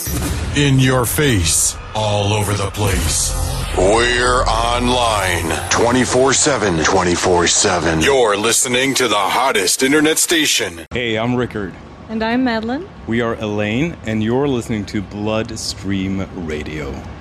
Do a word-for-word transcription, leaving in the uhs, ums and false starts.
In your face, all over the place. We're online twenty-four seven. twenty-four seven. You're listening to the hottest internet station. Hey, I'm Rickard. And I'm Madeline. We are Elaine, and you're listening to Bloodstream Radio.